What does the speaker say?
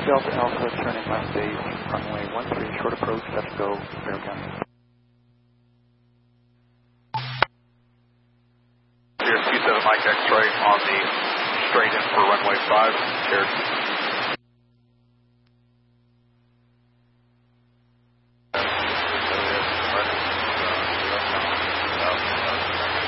Delta Alpha, turning left base, runway 13, short approach, let's go, Barrow County. Here's 27 Mike X-ray on the straight in for runway 5, shared.